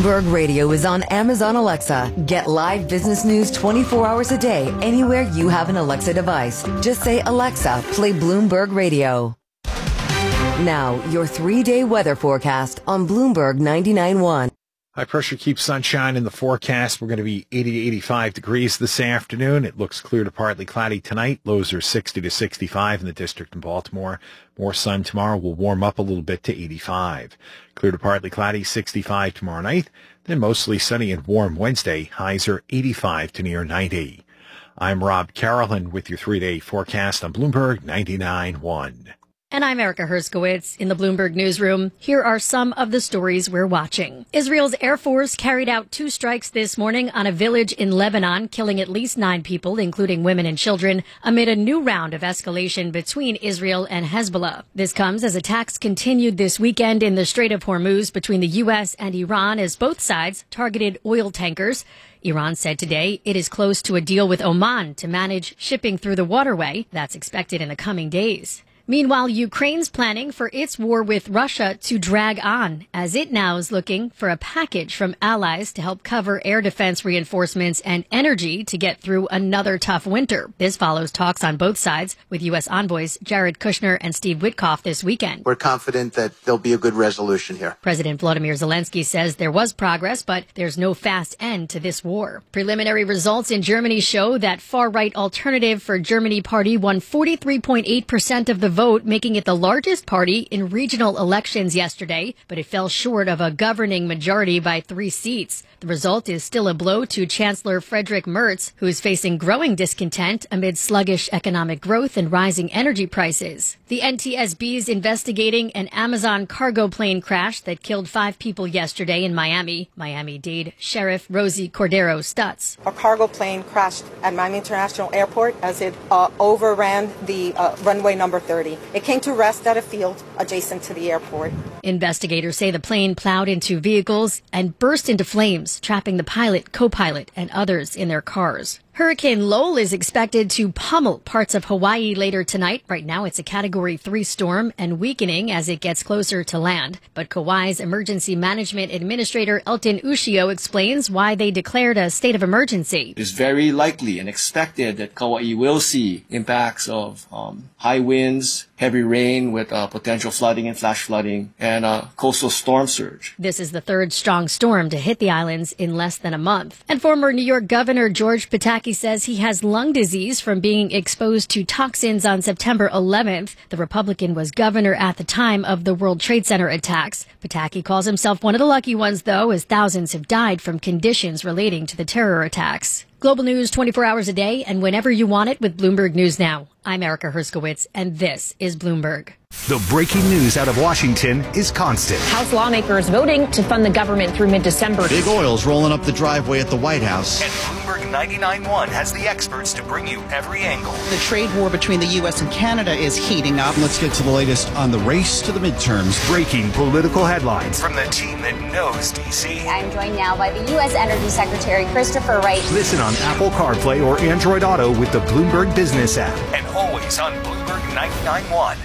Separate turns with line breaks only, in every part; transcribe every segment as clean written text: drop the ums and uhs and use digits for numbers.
Bloomberg Radio is on Amazon Alexa. Get live business news 24 hours a day anywhere you have an Alexa device. Just say, Alexa, play Bloomberg Radio. Now, your 3-day weather forecast on Bloomberg 99.1.
High pressure keeps sunshine in the forecast. We're going to be 80 to 85 degrees this afternoon. It looks clear to partly cloudy tonight. Lows are 60 to 65 in the district in Baltimore. More sun tomorrow. Will warm up a little bit to 85. Clear to partly cloudy, 65 tomorrow night. Then mostly sunny and warm Wednesday. Highs are 85 to near 90. I'm Rob Carolan with your 3-day forecast on Bloomberg 99.1.
And I'm Erica Herskowitz in the Bloomberg Newsroom. Here are some of the stories we're watching. Israel's Air Force carried out 2 strikes this morning on a village in Lebanon, killing at least 9 people, including women and children, amid a new round of escalation between Israel and Hezbollah. This comes as attacks continued this weekend in the Strait of Hormuz between the U.S. and Iran as both sides targeted oil tankers. Iran said today it is close to a deal with Oman to manage shipping through the waterway. That's expected in the coming days. Meanwhile, Ukraine's planning for its war with Russia to drag on, as it now is looking for a package from allies to help cover air defense reinforcements and energy to get through another tough winter. This follows talks on both sides with U.S. envoys Jared Kushner and Steve Witkoff this weekend.
We're confident that there'll be a good resolution here.
President Volodymyr Zelensky says there was progress, but there's no fast end to this war. Preliminary results in Germany show that far-right Alternative for Germany party won 43.8% of the vote, making it the largest party in regional elections yesterday, but it fell short of a governing majority by 3 seats. The result is still a blow to Chancellor Friedrich Merz, who is facing growing discontent amid sluggish economic growth and rising energy prices. The NTSB is investigating an Amazon cargo plane crash that killed 5 people yesterday in Miami. Miami-Dade Sheriff Rosie Cordero Stutz.
A cargo plane crashed at Miami International Airport as it overran the runway number 30. It came to rest at a field adjacent to the airport.
Investigators say the plane plowed into vehicles and burst into flames, trapping the pilot, co-pilot, and others in their cars. Hurricane Lowell is expected to pummel parts of Hawaii later tonight. Right now, it's a Category 3 storm and weakening as it gets closer to land. But Kauai's Emergency Management Administrator Elton Ushio explains why they declared a state of emergency.
It is very likely and expected that Kauai will see impacts of high winds, heavy rain with potential flooding and flash flooding, and coastal storm surge.
This is the 3rd strong storm to hit the islands in less than a month. And former New York Governor George Pataki says he has lung disease from being exposed to toxins on September 11th. The Republican was governor at the time of the World Trade Center attacks. Pataki calls himself one of the lucky ones, though, as thousands have died from conditions relating to the terror attacks. Global news 24 hours a day and whenever you want it with Bloomberg News Now. I'm Erica Herskowitz, and this is Bloomberg.
The breaking news out of Washington is constant.
House lawmakers voting to fund the government through mid-December.
Big oil's rolling up the driveway at the White House.
And Bloomberg 99.1 has the experts to bring you every angle.
The trade war between the U.S. and Canada is heating up.
Let's get to the latest on the race to the midterms.
Breaking political headlines from the team that knows D.C.
I'm joined now by the U.S. Energy Secretary Christopher Wright.
Listen on Apple CarPlay or Android Auto with the Bloomberg Business app. And always on Bloomberg 99.1.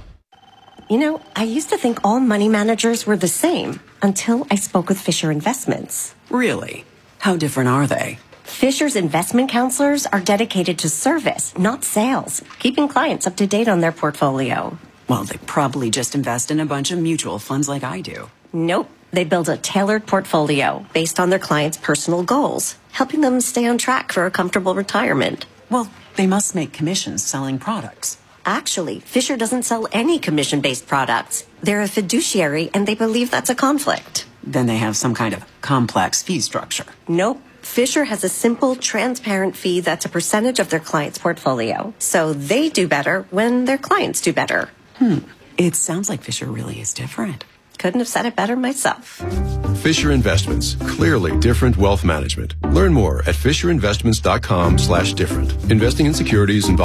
You know, I used to think all money managers were the same until I spoke with Fisher Investments.
Really? How different are they?
Fisher's investment counselors are dedicated to service, not sales, keeping clients up to date on their portfolio.
Well, they probably just invest in a bunch of mutual funds like I do.
Nope. They build a tailored portfolio based on their clients' personal goals, helping them stay on track for a comfortable retirement.
Well, they must make commissions selling products.
Actually, Fisher doesn't sell any commission-based products. They're a fiduciary, and they believe that's a conflict.
Then they have some kind of complex fee structure.
Nope. Fisher has a simple, transparent fee that's a percentage of their client's portfolio. So they do better when their clients do better.
It sounds like Fisher really is different.
Couldn't have said it better myself.
Fisher Investments. Clearly different wealth management. Learn more at FisherInvestments.com/different. Investing in securities involving